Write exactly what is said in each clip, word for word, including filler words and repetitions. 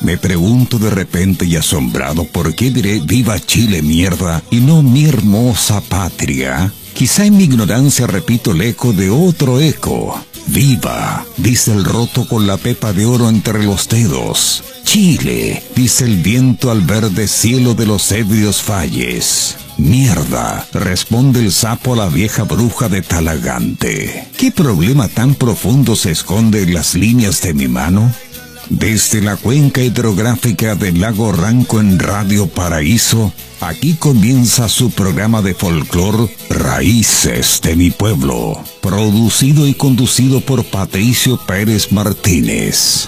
Me pregunto de repente y asombrado por qué diré viva Chile mierda y no mi hermosa patria. Quizá en mi ignorancia repito el eco de otro eco. Viva, dice el roto con la pepa de oro entre los dedos. Chile, dice el viento al verde cielo de los ebrios valles. Mierda, responde el sapo a la vieja bruja de Talagante. ¿Qué problema tan profundo se esconde en las líneas de mi mano? Desde la cuenca hidrográfica del lago Ranco en Radio Paraíso, aquí comienza su programa de folclor Raíces de mi Pueblo, producido y conducido por Patricio Pérez Martínez.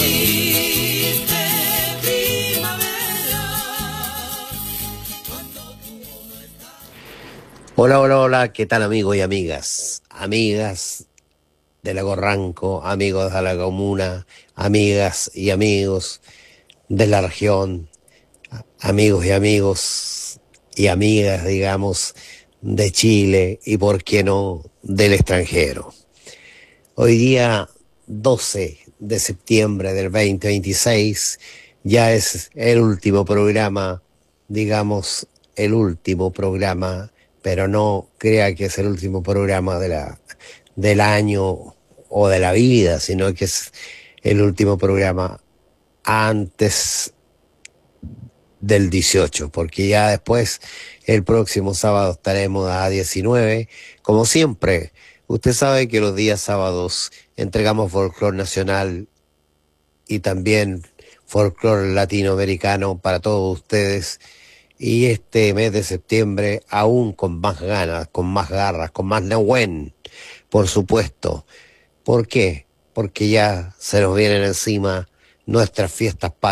Hola, hola, hola, ¿qué tal amigos y amigas? Amigas de Lago Ranco, amigos de la comuna, amigas y amigos de la región, amigos y amigos y amigas, digamos, de Chile y, por qué no, del extranjero. Hoy día doce de septiembre del veinte veintiséis ya es el último programa, digamos, el último programa, pero no crea que es el último programa de la, del año o de la vida, sino que es el último programa antes del dieciocho, porque ya después, el próximo sábado estaremos a diecinueve, como siempre. Usted sabe que los días sábados entregamos folclore nacional y también folclore latinoamericano para todos ustedes. Y este mes de septiembre aún con más ganas, con más garras, con más nehuen, por supuesto. ¿Por qué? Porque ya se nos vienen encima nuestras fiestas patrias.